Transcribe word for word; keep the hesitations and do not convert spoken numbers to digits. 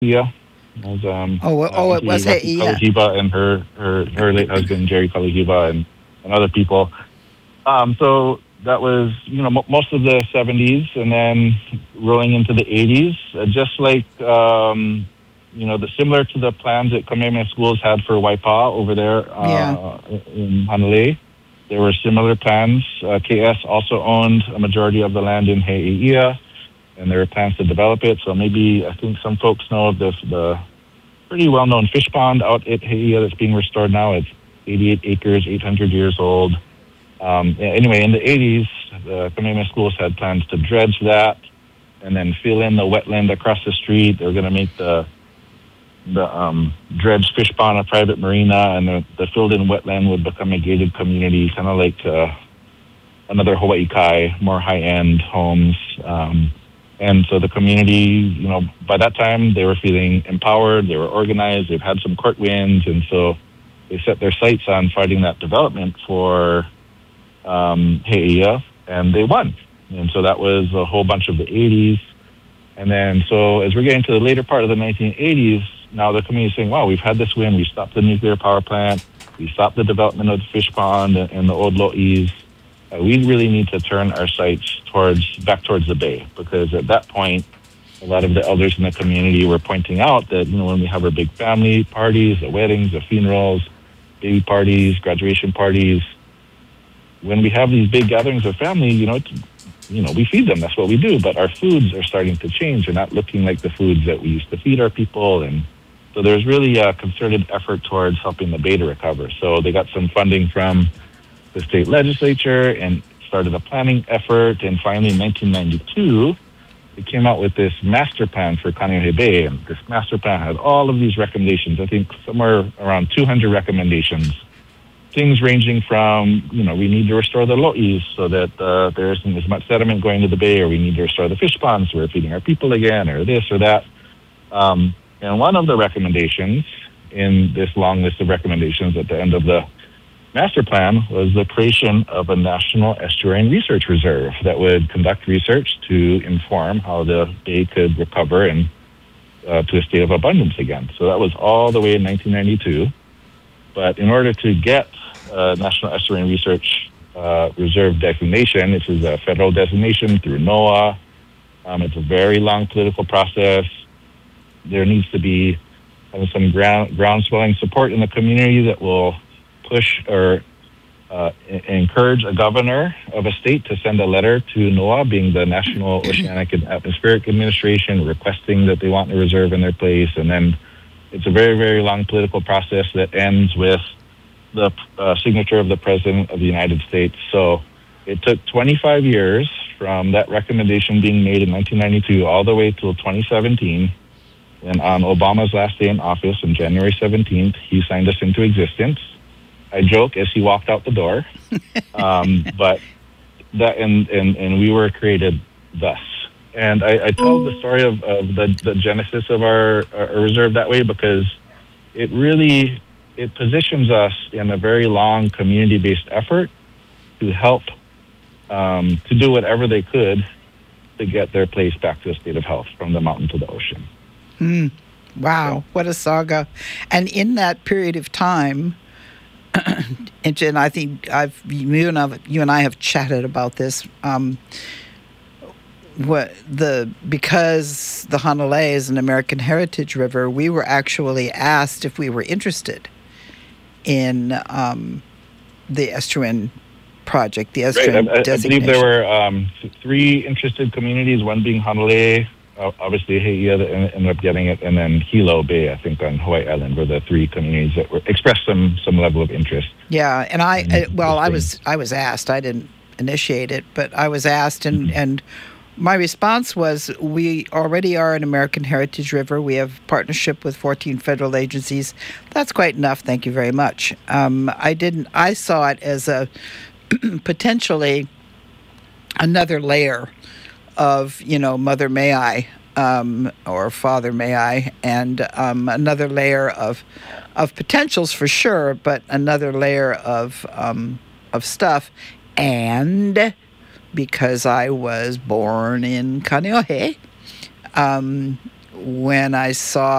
Yeah, it was um, Oh, uh, oh, it Auntie was Lucky Heia. Kalahiba and her, her her late husband Jerry Kalahiba and, and other people. Um, so that was you know m- most of the seventies, and then rolling into the eighties, uh, just like um, you know the similar to the plans that Kamehameha Schools had for Waipa over there Yeah. uh, in Hanalei. There were similar plans. Uh, K S also owned a majority of the land in He'eia, and there were plans to develop it. So maybe I think some folks know of the the pretty well known fish pond out at He'eia that's being restored now. It's eighty-eight acres, eight hundred years old. Um, yeah, anyway, in the eighties, the Kamehameha Schools had plans to dredge that and then fill in the wetland across the street. They were going to make the the um, dredged fish pond a private marina, and the, the filled-in wetland would become a gated community, kind of like uh, another Hawaii Kai, more high-end homes. Um, and so the community, you know, by that time they were feeling empowered, they were organized, they've had some court wins, and so they set their sights on fighting that development for um, He'eia, and they won. And so that was a whole bunch of the eighties. And then, so as we're getting to the later part of the nineteen eighties, now the community is saying, wow, we've had this win. We stopped the nuclear power plant. We stopped the development of the fish pond and, and the old lo'is. Uh, we really need to turn our sights towards back towards the bay, because at that point, a lot of the elders in the community were pointing out that, you know, when we have our big family parties, the weddings, the funerals, baby parties, graduation parties, when we have these big gatherings of family, you know, it's, you know, we feed them. That's what we do. But our foods are starting to change. They're not looking like the foods that we used to feed our people. And so there's really a concerted effort towards helping the Bay to recover. So they got some funding from the state legislature and started a planning effort. And finally, in nineteen ninety-two, they came out with this master plan for Kaneohe Bay. And this master plan had all of these recommendations. I think somewhere around two hundred recommendations, things ranging from, you know, we need to restore the lo'is so that uh, there isn't as much sediment going to the bay, or we need to restore the fish ponds so we're feeding our people again, or this or that. Um, and one of the recommendations in this long list of recommendations at the end of the master plan was the creation of a national estuarine research reserve that would conduct research to inform how the bay could recover and uh, to a state of abundance again. So that was all the way in nineteen ninety-two. But in order to get uh, National Estuarine Research uh, Reserve designation, this is a federal designation through NOAA. Um, it's a very long political process. There needs to be uh, some ground groundswelling support in the community that will push or uh, encourage a governor of a state to send a letter to NOAA, being the National Oceanic and Atmospheric Administration, requesting that they want a reserve in their place. And then it's a very, very long political process that ends with the uh, signature of the President of the United States. So it took twenty-five years from that recommendation being made in nineteen ninety-two all the way till twenty seventeen. And on Obama's last day in office, on January seventeenth, he signed us into existence. I joke as he walked out the door, um, but that and, and and we were created thus. And I, I tell the story of, of the, the genesis of our, our reserve that way because it really it positions us in a very long community-based effort to help um, to do whatever they could to get their place back to a state of health from the mountain to the ocean. Mm. Wow, what a saga! And in that period of time, and Jen, I think I've you and I, you and I have chatted about this. Um, what the because the Hanalei is an American heritage river, we were actually asked if we were interested in um, the estuarine project, the estuarine right. I, I, designation. I believe there were um, three interested communities. One being Hanalei, uh, obviously He'eia that ended up getting it, and then Hilo Bay, I think, on Hawaii Island, were the three communities that were expressed some some level of interest. Yeah, and I uh, well, I was I was asked. I didn't initiate it, but I was asked, and mm-hmm. and. My response was, we already are an American heritage river. We have partnership with fourteen federal agencies. That's quite enough. Thank you very much. Um, I didn't. I saw it as a potentially another layer of, you know, Mother May I um, or Father May I, and um, another layer of of potentials for sure, but another layer of um, of stuff. And because I was born in Kaneohe, um, when I saw